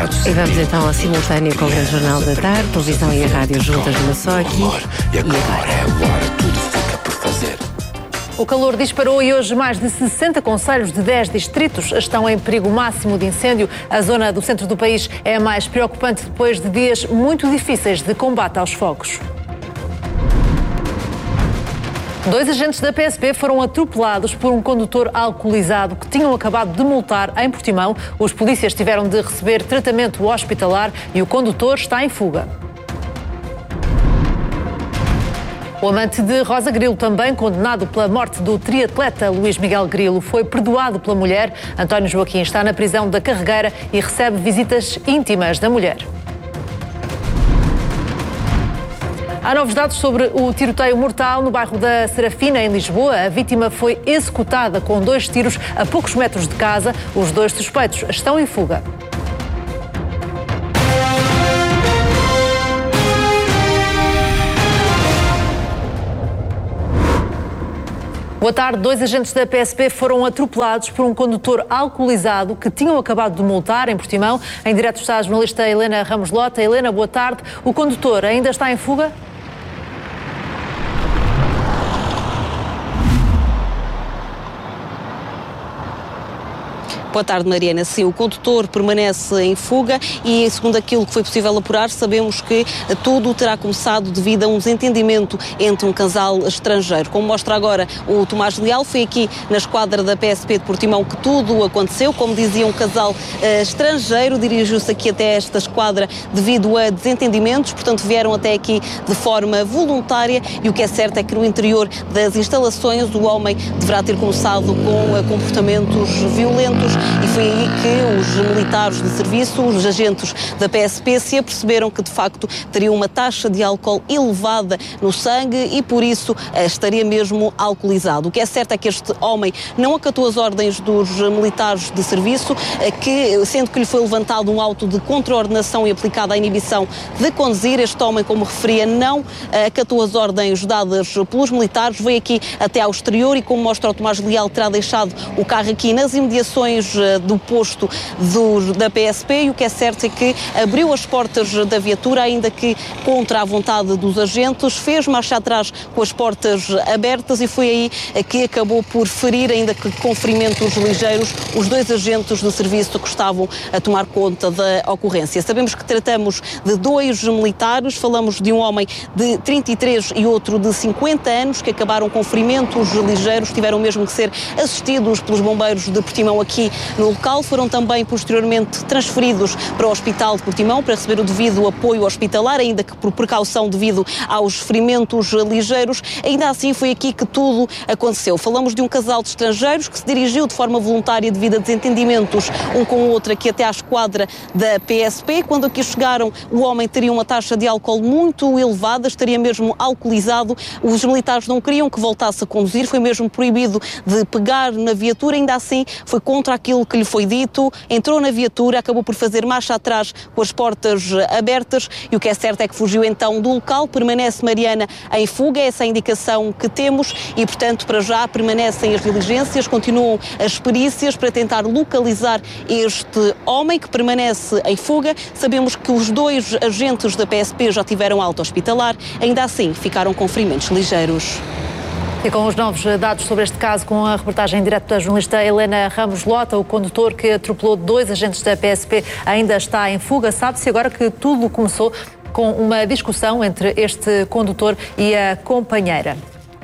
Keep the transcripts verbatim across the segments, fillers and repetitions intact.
E vamos então ao simultâneo com o Grande Jornal da Tarde, televisão e a rádio juntas numa só aqui. E agora é agora, tudo fica por fazer. O calor disparou e hoje mais de sessenta concelhos de dez distritos estão em perigo máximo de incêndio. A zona do centro do país é a mais preocupante depois de dias muito difíceis de combate aos fogos. Dois agentes da P S P foram atropelados por um condutor alcoolizado que tinham acabado de multar em Portimão. Os polícias tiveram de receber tratamento hospitalar e o condutor está em fuga. O amante de Rosa Grilo, também condenado pela morte do triatleta Luís Miguel Grilo, foi perdoado pela mulher. António Joaquim está na prisão da Carregueira e recebe visitas íntimas da mulher. Há novos dados sobre o tiroteio mortal no bairro da Serafina, em Lisboa. A vítima foi executada com dois tiros a poucos metros de casa. Os dois suspeitos estão em fuga. Boa tarde. Dois agentes da P S P foram atropelados por um condutor alcoolizado que tinham acabado de multar em Portimão. Em direto está a jornalista Helena Ramos Lota. Helena, boa tarde. O condutor ainda está em fuga? Boa tarde, Mariana. Sim, o condutor permanece em fuga e, segundo aquilo que foi possível apurar, sabemos que tudo terá começado devido a um desentendimento entre um casal estrangeiro. Como mostra agora o Tomás Leal, foi aqui na esquadra da P S P de Portimão que tudo aconteceu. Como dizia, um casal uh, estrangeiro dirigiu-se aqui até esta esquadra devido a desentendimentos, portanto vieram até aqui de forma voluntária e o que é certo é que no interior das instalações o homem deverá ter começado com uh, comportamentos violentos. E foi aí que os militares de serviço, os agentes da P S P, se aperceberam que de facto teria uma taxa de álcool elevada no sangue e por isso estaria mesmo alcoolizado. O que é certo é que este homem não acatou as ordens dos militares de serviço, que, sendo que lhe foi levantado um auto de contraordenação e aplicada a inibição de conduzir, este homem, como referia, não acatou as ordens dadas pelos militares, veio aqui até ao exterior e, como mostra o Tomás Leal, terá deixado o carro aqui nas imediações do posto do, da P S P e o que é certo é que abriu as portas da viatura, ainda que contra a vontade dos agentes, fez marcha atrás com as portas abertas e foi aí que acabou por ferir, ainda que com ferimentos ligeiros, os dois agentes de serviço que estavam a tomar conta da ocorrência. Sabemos que tratamos de dois militares, falamos de um homem de trinta e três e outro de cinquenta anos que acabaram com ferimentos ligeiros, tiveram mesmo que ser assistidos pelos bombeiros de Portimão aqui no local, foram também posteriormente transferidos para o Hospital de Portimão para receber o devido apoio hospitalar, ainda que por precaução devido aos ferimentos ligeiros. Ainda assim foi aqui que tudo aconteceu. Falamos de um casal de estrangeiros que se dirigiu de forma voluntária devido a desentendimentos um com o outro aqui até à esquadra da P S P. Quando aqui chegaram, o homem teria uma taxa de álcool muito elevada, estaria mesmo alcoolizado. Os militares não queriam que voltasse a conduzir, foi mesmo proibido de pegar na viatura, ainda assim foi contra aquilo que lhe foi dito, entrou na viatura, acabou por fazer marcha atrás com as portas abertas e o que é certo é que fugiu então do local, permanece, Mariana, em fuga, essa é a indicação que temos e, portanto, para já permanecem as diligências, continuam as perícias para tentar localizar este homem que permanece em fuga. Sabemos que os dois agentes da P S P já tiveram alta hospitalar, ainda assim ficaram com ferimentos ligeiros. E com os novos dados sobre este caso, com a reportagem em direto da jornalista Helena Ramos Lota, o condutor que atropelou dois agentes da P S P ainda está em fuga. Sabe-se agora que tudo começou com uma discussão entre este condutor e a companheira.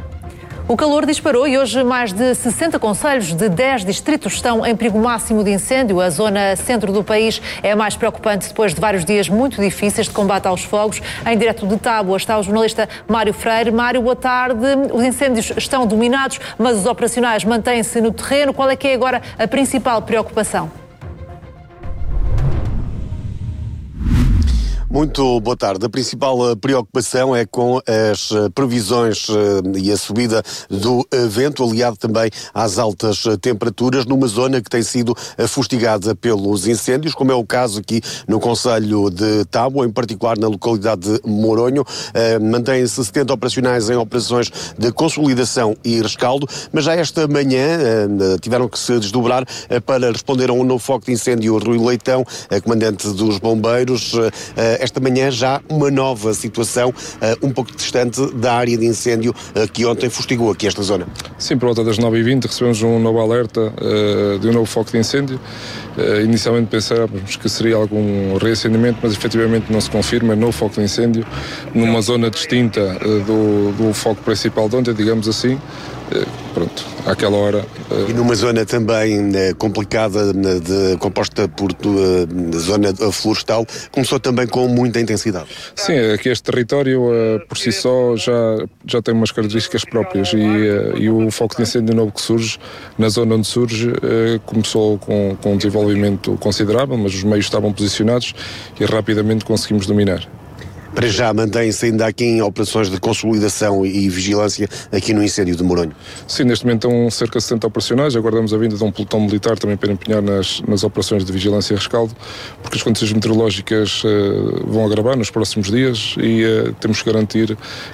O calor disparou e hoje mais de sessenta concelhos de dez distritos estão em perigo máximo de incêndio. A zona centro do país é a mais preocupante depois de vários dias muito difíceis de combate aos fogos. Em direto de Tábua está o jornalista Mário Freire. Mário, boa tarde. Os incêndios estão dominados, mas os operacionais mantêm-se no terreno. Qual é que é agora a principal preocupação? Muito boa tarde. A principal preocupação é com as previsões e a subida do vento, aliado também às altas temperaturas, numa zona que tem sido fustigada pelos incêndios, como é o caso aqui no concelho de Tábua, em particular na localidade de Moronho. Mantêm-se setenta operacionais em operações de consolidação e rescaldo, mas já esta manhã tiveram que se desdobrar para responder a um novo foco de incêndio. Rui Leitão, comandante dos bombeiros, esta manhã já uma nova situação, uh, um pouco distante da área de incêndio uh, que ontem fustigou aqui esta zona. Sim, por volta das nove e vinte recebemos um novo alerta uh, de um novo foco de incêndio. Uh, inicialmente pensávamos que seria algum reacendimento, mas efetivamente não se confirma. Novo foco de incêndio numa zona distinta uh, do, do foco principal de ontem, digamos assim. Uh, pronto, àquela hora. Uh... E numa zona também uh, complicada, de, composta por uh, zona florestal, começou também com muita intensidade. Sim, aqui este território uh, por si só já, já tem umas características próprias e, uh, e o foco de incêndio novo que surge, na zona onde surge, uh, começou com, com um desenvolvimento considerável, mas os meios estavam posicionados e rapidamente conseguimos dominar. Para já mantém-se ainda aqui em operações de consolidação e vigilância aqui no incêndio de Moronho? Sim, neste momento estão cerca de setenta operacionais, aguardamos a vinda de um pelotão militar também para empenhar nas, nas operações de vigilância e rescaldo, porque as condições meteorológicas uh, vão agravar nos próximos dias e uh, temos que garantir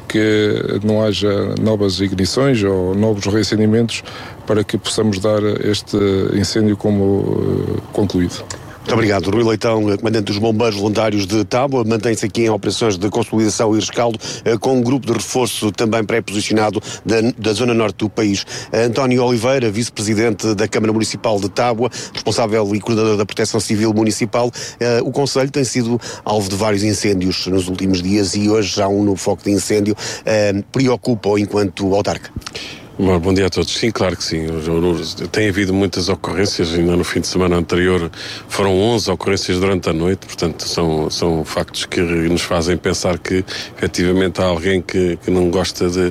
que não haja novas ignições ou novos reacendimentos para que possamos dar este incêndio como uh, concluído. Muito obrigado. Rui Leitão, comandante dos bombeiros voluntários de Tábua, mantém-se aqui em operações de consolidação e rescaldo, com um grupo de reforço também pré-posicionado da, da zona norte do país. António Oliveira, vice-presidente da Câmara Municipal de Tábua, responsável e coordenador da Proteção Civil Municipal. O concelho tem sido alvo de vários incêndios nos últimos dias e hoje já um novo foco de incêndio. Preocupa-o enquanto autarca? Bom, bom dia a todos. Sim, claro que sim. Tem havido muitas ocorrências, ainda no fim de semana anterior foram onze ocorrências durante a noite, portanto são, são factos que nos fazem pensar que efetivamente há alguém que, que não gosta de, uh,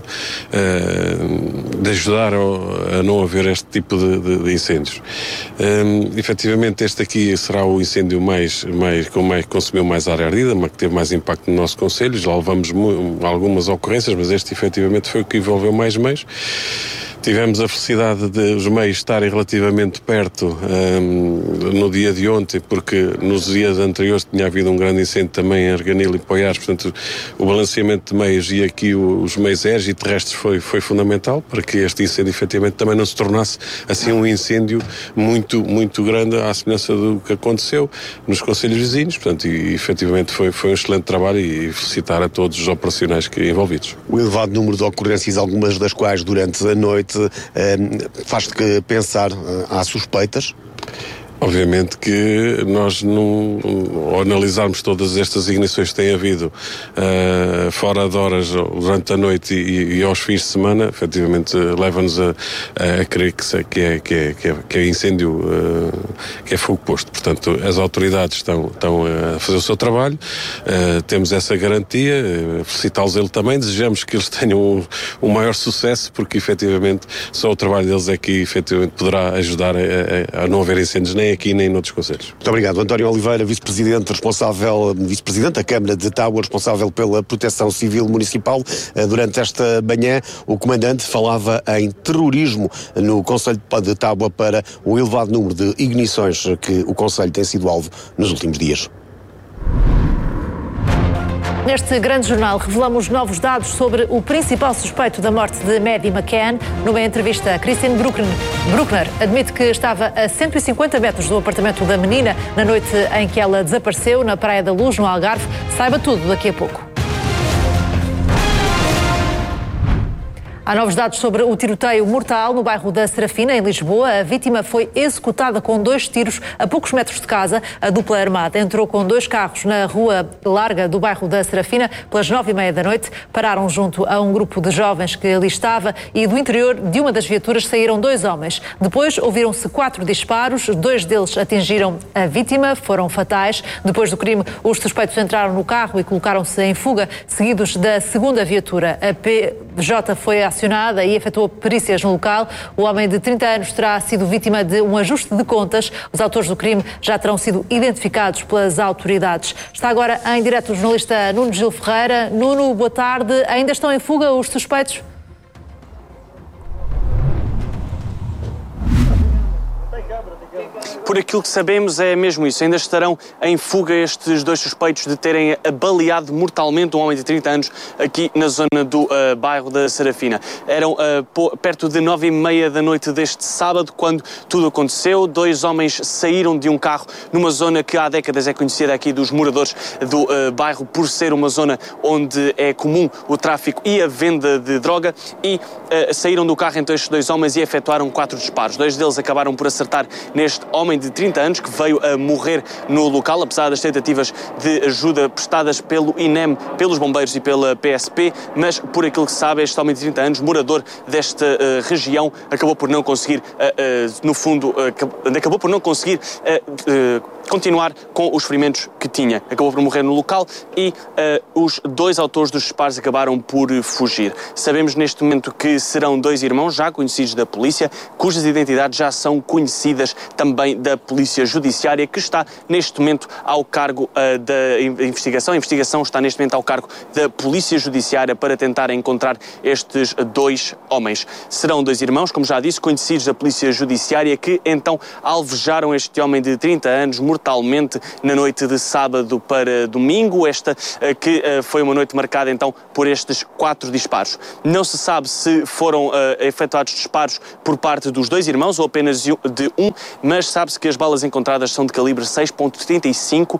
de ajudar a não haver este tipo de, de, de incêndios. Um, efetivamente este aqui será o incêndio mais, mais, com mais, que consumiu mais área ardida, mas que teve mais impacto no nosso concelho. Já levamos algumas ocorrências, mas este efetivamente foi o que envolveu mais meios. Tivemos a felicidade de os meios estarem relativamente perto um, no dia de ontem, porque nos dias anteriores tinha havido um grande incêndio também em Arganil e Poiares, portanto o balanceamento de meios e aqui o, os meios aéreos e terrestres foi, foi fundamental para que este incêndio efetivamente também não se tornasse assim um incêndio muito, muito grande à semelhança do que aconteceu nos concelhos vizinhos, portanto e, e efetivamente foi, foi um excelente trabalho e felicitar a todos os operacionais que, envolvidos. O elevado número de ocorrências, algumas das quais durante a noite, faz-te pensar, há suspeitas? Obviamente que nós não, ao analisarmos todas estas ignições que têm havido uh, fora de horas durante a noite e, e aos fins de semana, efetivamente uh, leva-nos a, a crer que, se, que, é, que, é, que, é, que é incêndio, uh, que é fogo posto. Portanto, as autoridades estão, estão a fazer o seu trabalho, uh, temos essa garantia, uh, felicitá-los ele também, desejamos que eles tenham um, um maior sucesso, porque efetivamente só o trabalho deles é que efetivamente poderá ajudar a, a, a não haver incêndios nem aqui nem noutros concelhos. Muito obrigado. António Oliveira, vice-presidente responsável, vice-presidente da Câmara de Tábua, responsável pela Proteção Civil Municipal. Durante esta manhã, o comandante falava em terrorismo no concelho de Tábua para o elevado número de ignições que o concelho tem sido alvo nos últimos dias. Neste grande jornal, revelamos novos dados sobre o principal suspeito da morte de Maddie McCann. Numa entrevista, Christine Bruckner admite que estava a cento e cinquenta metros do apartamento da menina na noite em que ela desapareceu na Praia da Luz, no Algarve. Saiba tudo daqui a pouco. Há novos dados sobre o tiroteio mortal no bairro da Serafina, em Lisboa. A vítima foi executada com dois tiros a poucos metros de casa. A dupla armada entrou com dois carros na rua larga do bairro da Serafina pelas nove e meia da noite. Pararam junto a um grupo de jovens que ali estava e do interior de uma das viaturas saíram dois homens. Depois ouviram-se quatro disparos, dois deles atingiram a vítima, foram fatais. Depois do crime, os suspeitos entraram no carro e colocaram-se em fuga, seguidos da segunda viatura. A P... Jota foi acionada e efetuou perícias no local. O homem de trinta anos terá sido vítima de um ajuste de contas. Os autores do crime já terão sido identificados pelas autoridades. Está agora em direto o jornalista Nuno Gil Ferreira. Nuno, boa tarde. Ainda estão em fuga os suspeitos? Por aquilo que sabemos é mesmo isso, ainda estarão em fuga estes dois suspeitos de terem baleado mortalmente um homem de trinta anos aqui na zona do uh, bairro da Serafina. Eram uh, perto de nove e meia da noite deste sábado quando tudo aconteceu. Dois homens saíram de um carro numa zona que há décadas é conhecida aqui dos moradores do uh, bairro por ser uma zona onde é comum o tráfico e a venda de droga e uh, saíram do carro então estes dois homens e efetuaram quatro disparos. Dois deles acabaram por acertar neste homem de trinta anos que veio a morrer no local, apesar das tentativas de ajuda prestadas pelo I N E M, pelos bombeiros e pela P S P, mas por aquilo que se sabe, este homem de trinta anos, morador desta uh, região, acabou por não conseguir, uh, uh, no fundo, uh, acabou por não conseguir uh, uh, continuar com os ferimentos que tinha. Acabou por morrer no local e uh, os dois autores dos disparos acabaram por fugir. Sabemos neste momento que serão dois irmãos já conhecidos da polícia, cujas identidades já são conhecidas também da Polícia Judiciária, que está neste momento ao cargo uh, da investigação. A investigação está neste momento ao cargo da Polícia Judiciária para tentar encontrar estes dois homens. Serão dois irmãos, como já disse, conhecidos da Polícia Judiciária, que então alvejaram este homem de trinta anos mortalmente na noite de sábado para domingo, esta uh, que uh, foi uma noite marcada então por estes quatro disparos. Não se sabe se foram uh, efetuados disparos por parte dos dois irmãos ou apenas de um, mas sabe-se que as balas encontradas são de calibre seis ponto trinta e cinco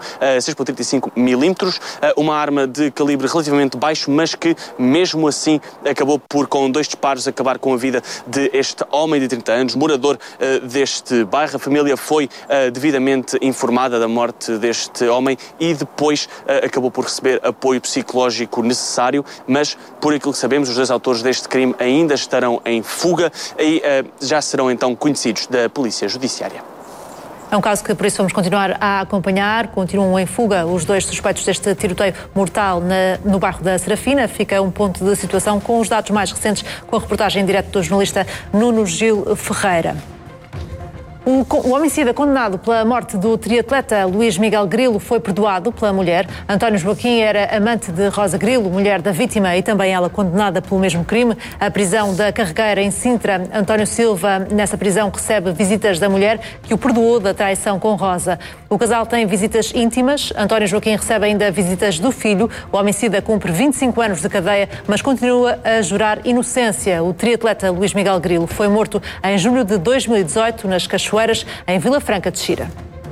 milímetros, uma arma de calibre relativamente baixo, mas que mesmo assim acabou por, com dois disparos, acabar com a vida de este homem de trinta anos, morador uh, deste bairro. A família foi uh, devidamente informada da morte deste homem e depois uh, acabou por receber apoio psicológico necessário, mas por aquilo que sabemos, os dois autores deste crime ainda estarão em fuga e uh, já serão então conhecidos da Polícia Judiciária. É um caso que, por isso, vamos continuar a acompanhar. Continuam em fuga os dois suspeitos deste tiroteio mortal na, no bairro da Serafina. Fica um ponto de situação com os dados mais recentes, com a reportagem em direto do jornalista Nuno Gil Ferreira. O, o homicida condenado pela morte do triatleta Luís Miguel Grilo foi perdoado pela mulher. António Joaquim era amante de Rosa Grilo, mulher da vítima, e também ela condenada pelo mesmo crime. A prisão da Carregueira, em Sintra. António Silva, nessa prisão, recebe visitas da mulher que o perdoou da traição com Rosa. O casal tem visitas íntimas. António Joaquim recebe ainda visitas do filho. O homicida cumpre vinte e cinco anos de cadeia, mas continua a jurar inocência. O triatleta Luís Miguel Grilo foi morto em julho de dois mil e dezoito, nas Cachoeiras, em Vila Franca de Xira.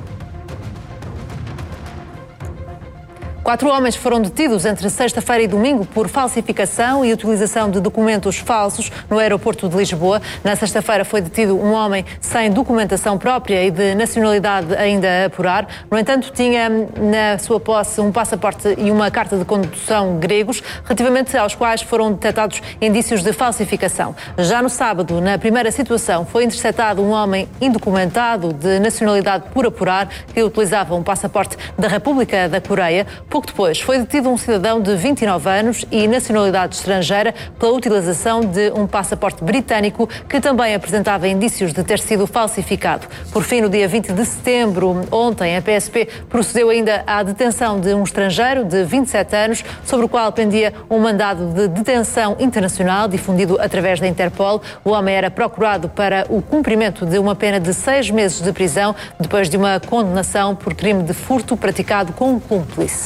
Quatro homens foram detidos entre sexta-feira e domingo por falsificação e utilização de documentos falsos no aeroporto de Lisboa. Na sexta-feira foi detido um homem sem documentação própria e de nacionalidade ainda a apurar. No entanto, tinha na sua posse um passaporte e uma carta de condução gregos, relativamente aos quais foram detectados indícios de falsificação. Já no sábado, na primeira situação, foi interceptado um homem indocumentado de nacionalidade por apurar que utilizava um passaporte da República da Coreia. Pouco depois, foi detido um cidadão de vinte e nove anos e nacionalidade estrangeira pela utilização de um passaporte britânico que também apresentava indícios de ter sido falsificado. Por fim, no dia vinte de setembro, ontem, a P S P procedeu ainda à detenção de um estrangeiro de vinte e sete anos, sobre o qual pendia um mandado de detenção internacional difundido através da Interpol. O homem era procurado para o cumprimento de uma pena de seis meses de prisão, depois de uma condenação por crime de furto praticado com um cúmplice.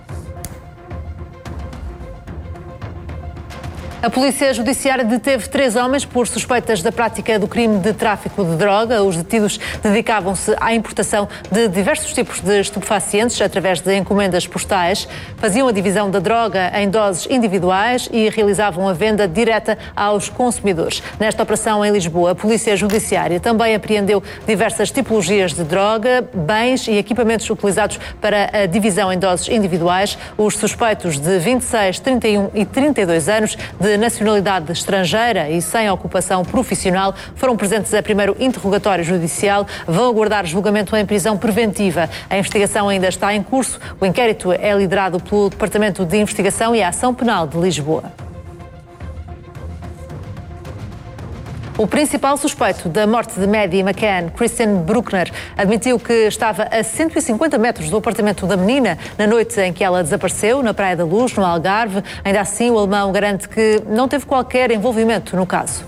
A Polícia Judiciária deteve três homens por suspeitas da prática do crime de tráfico de droga. Os detidos dedicavam-se à importação de diversos tipos de estupefacientes através de encomendas postais, faziam a divisão da droga em doses individuais e realizavam a venda direta aos consumidores. Nesta operação em Lisboa, a Polícia Judiciária também apreendeu diversas tipologias de droga, bens e equipamentos utilizados para a divisão em doses individuais. Os suspeitos de vinte e seis, trinta e um e trinta e dois anos, de nacionalidade estrangeira e sem ocupação profissional, foram presentes a primeiro interrogatório judicial, vão aguardar julgamento em prisão preventiva. A investigação ainda está em curso. O inquérito é liderado pelo Departamento de Investigação e Ação Penal de Lisboa. O principal suspeito da morte de Maddie McCann, Christian Bruckner, admitiu que estava a cento e cinquenta metros do apartamento da menina na noite em que ela desapareceu, na Praia da Luz, no Algarve. Ainda assim, o alemão garante que não teve qualquer envolvimento no caso.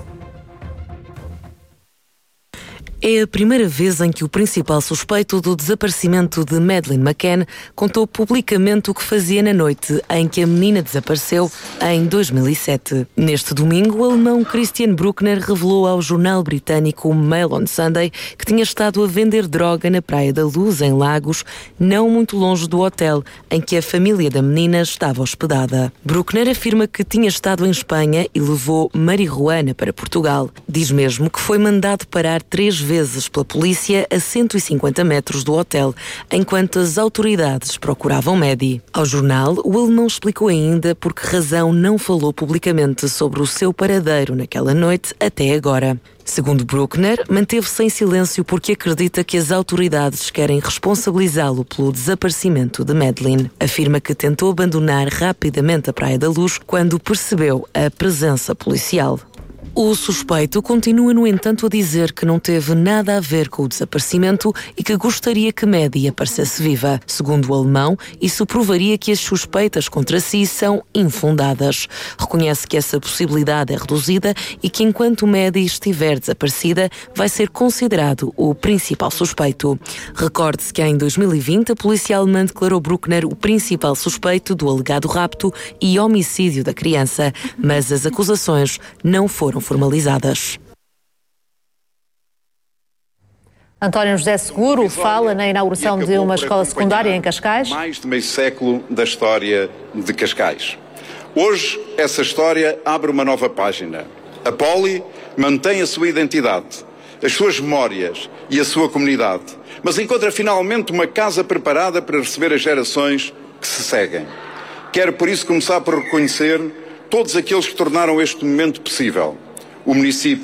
É a primeira vez em que o principal suspeito do desaparecimento de Madeleine McCann contou publicamente o que fazia na noite em que a menina desapareceu em dois mil e sete. Neste domingo, o alemão Christian Bruckner revelou ao jornal britânico Mail on Sunday que tinha estado a vender droga na Praia da Luz, em Lagos, não muito longe do hotel em que a família da menina estava hospedada. Bruckner afirma que tinha estado em Espanha e levou marihuana para Portugal. Diz mesmo que foi mandado parar três vezes vezes pela polícia a cento e cinquenta metros do hotel, enquanto as autoridades procuravam Maddie. Ao jornal, o alemão explicou ainda por que razão não falou publicamente sobre o seu paradeiro naquela noite até agora. Segundo Bruckner, manteve-se em silêncio porque acredita que as autoridades querem responsabilizá-lo pelo desaparecimento de Madeleine. Afirma que tentou abandonar rapidamente a Praia da Luz quando percebeu a presença policial. O suspeito continua, no entanto, a dizer que não teve nada a ver com o desaparecimento e que gostaria que Maddie aparecesse viva. Segundo o alemão, isso provaria que as suspeitas contra si são infundadas. Reconhece que essa possibilidade é reduzida e que enquanto Maddie estiver desaparecida, vai ser considerado o principal suspeito. Recorde-se que em dois mil e vinte a polícia alemã declarou Bruckner o principal suspeito do alegado rapto e homicídio da criança, mas as acusações não foram formalizadas. António José Seguro fala na inauguração de uma escola secundária em Cascais. Mais de meio século da história de Cascais. Hoje, essa história abre uma nova página. A Poli mantém a sua identidade, as suas memórias e a sua comunidade, mas encontra finalmente uma casa preparada para receber as gerações que se seguem. Quero, por isso, começar por reconhecer todos aqueles que tornaram este momento possível. O município